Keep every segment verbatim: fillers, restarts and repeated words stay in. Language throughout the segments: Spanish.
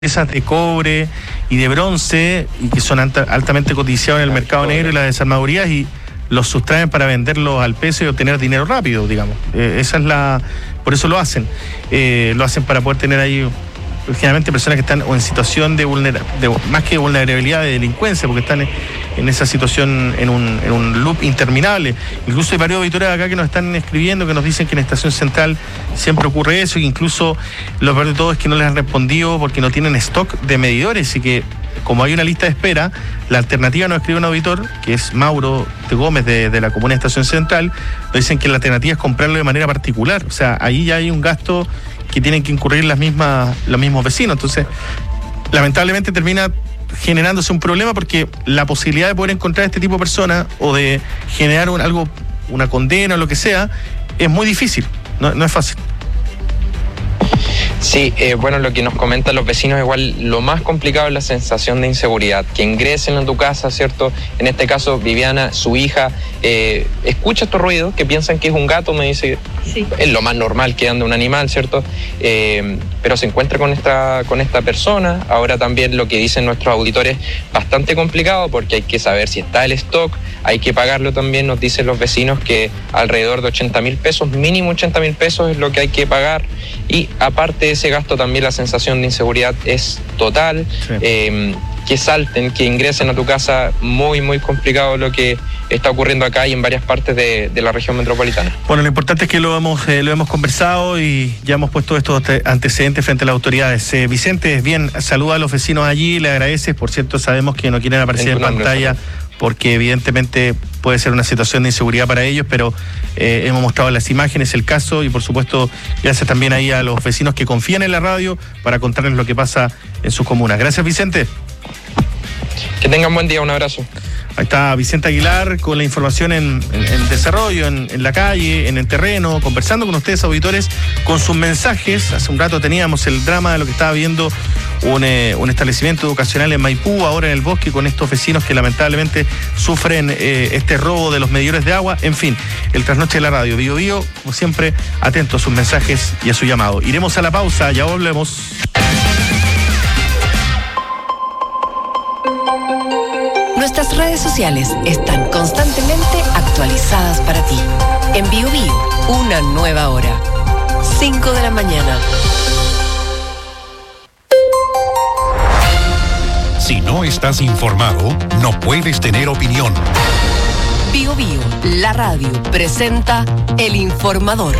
piezas de cobre y de bronce y que son alta, altamente codiciados en el mercado negro y las desarmadurías, y los sustraen para venderlos al peso y obtener dinero rápido, digamos. Eh, esa es la, por eso lo hacen. Eh, lo hacen para poder tener ahí generalmente personas que están o en situación de, vulnera, de más que vulnerabilidad, de delincuencia, porque están en, en esa situación, en un, en un loop interminable. Incluso hay varios auditores acá que nos están escribiendo, que nos dicen que en Estación Central siempre ocurre eso, y que incluso lo peor de todo es que no les han respondido porque no tienen stock de medidores, y que como hay una lista de espera, la alternativa, nos escribe un auditor, que es Mauro de Gómez de, de la comuna de Estación Central, nos dicen que la alternativa es comprarlo de manera particular. O sea, ahí ya hay un gasto que tienen que incurrir las mismas, los mismos vecinos. Entonces, lamentablemente termina generándose un problema, porque la posibilidad de poder encontrar a este tipo de personas o de generar un, algo, una condena o lo que sea, es muy difícil, no, no es fácil. Sí, eh, bueno, lo que nos comentan los vecinos, igual lo más complicado es la sensación de inseguridad, que ingresen a tu casa, ¿cierto? En este caso, Viviana, su hija, eh, escucha estos ruidos, que piensan que es un gato, me dice, sí, es lo más normal que anda un animal, ¿cierto? Eh, pero se encuentra con esta, con esta persona. Ahora también lo que dicen nuestros auditores, bastante complicado, porque hay que saber si está el stock, hay que pagarlo también. Nos dicen los vecinos que alrededor de ochenta mil pesos, mínimo ochenta mil pesos es lo que hay que pagar, y aparte de ese gasto también la sensación de inseguridad es total. Sí. Eh, que salten, que ingresen a tu casa, muy muy complicado lo que está ocurriendo acá y en varias partes de, de la región metropolitana. Bueno, lo importante es que lo hemos, eh, lo hemos conversado y ya hemos puesto estos antecedentes frente a las autoridades. Eh, Vicente, bien, saluda a los vecinos allí, le agradeces. Por cierto, sabemos que no quieren aparecer en, en pantalla, nombre, porque evidentemente puede ser una situación de inseguridad para ellos, pero eh, hemos mostrado las imágenes, el caso, y por supuesto gracias también ahí a los vecinos que confían en la radio para contarles lo que pasa en sus comunas. Gracias, Vicente. Que tengan buen día, un abrazo. Ahí está Vicente Aguilar con la información en, en, en desarrollo, en, en la calle, en el terreno, conversando con ustedes, auditores, con sus mensajes. Hace un rato teníamos el drama de lo que estaba viendo un, eh, un establecimiento educacional en Maipú, ahora en el Bosque, con estos vecinos que lamentablemente sufren eh, este robo de los medidores de agua. En fin, el trasnoche de la radio. Bio Bio, como siempre, atento a sus mensajes y a su llamado. Iremos a la pausa, ya volvemos. Nuestras redes sociales están constantemente actualizadas para ti. En Bio Bio, una nueva hora. cinco de la mañana. Si no estás informado, no puedes tener opinión. Bio Bio, la radio, presenta El Informador.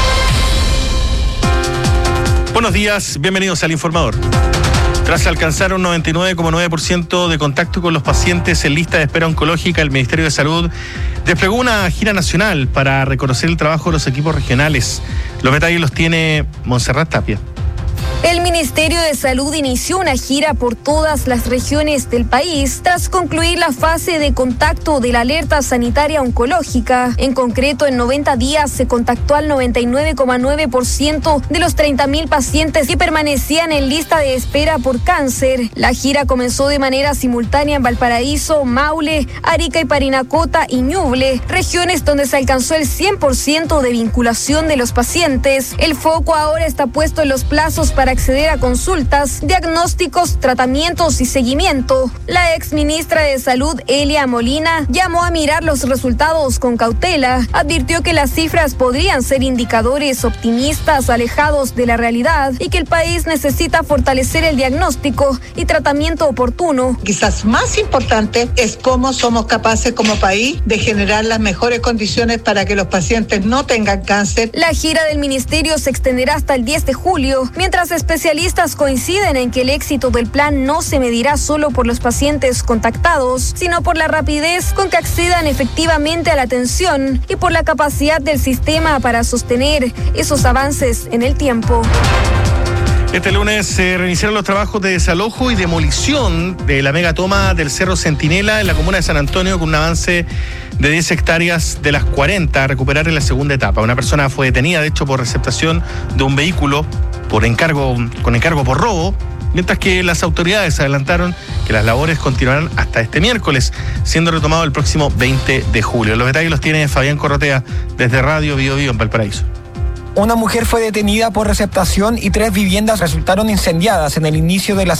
Buenos días, bienvenidos al Informador. Tras alcanzar un noventa y nueve coma nueve por ciento de contacto con los pacientes en lista de espera oncológica, el Ministerio de Salud desplegó una gira nacional para reconocer el trabajo de los equipos regionales. Los detalles los tiene Montserrat Tapia. El Ministerio de Salud inició una gira por todas las regiones del país tras concluir la fase de contacto de la alerta sanitaria oncológica. En concreto, en noventa días se contactó al noventa y nueve coma nueve por ciento de los treinta mil pacientes que permanecían en lista de espera por cáncer. La gira comenzó de manera simultánea en Valparaíso, Maule, Arica y Parinacota y Ñuble, regiones donde se alcanzó el cien por ciento de vinculación de los pacientes. El foco ahora está puesto en los plazos para acceder a consultas, diagnósticos, tratamientos y seguimiento. La exministra de Salud, Elia Molina, llamó a mirar los resultados con cautela. Advirtió que las cifras podrían ser indicadores optimistas alejados de la realidad y que el país necesita fortalecer el diagnóstico y tratamiento oportuno. Quizás más importante es cómo somos capaces como país de generar las mejores condiciones para que los pacientes no tengan cáncer. La gira del ministerio se extenderá hasta el diez de julio, mientras especialistas coinciden en que el éxito del plan no se medirá solo por los pacientes contactados, sino por la rapidez con que accedan efectivamente a la atención y por la capacidad del sistema para sostener esos avances en el tiempo. Este lunes se reiniciaron los trabajos de desalojo y demolición de la megatoma del Cerro Centinela en la comuna de San Antonio, con un avance de diez hectáreas de las cuarenta a recuperar en la segunda etapa. Una persona fue detenida, de hecho, por receptación de un vehículo por encargo, con encargo por robo, mientras que las autoridades adelantaron que las labores continuarán hasta este miércoles, siendo retomado el próximo veinte de julio. Los detalles los tiene Fabián Corrotea desde Radio Bio Bio en Valparaíso. Una mujer fue detenida por receptación y tres viviendas resultaron incendiadas en el inicio de la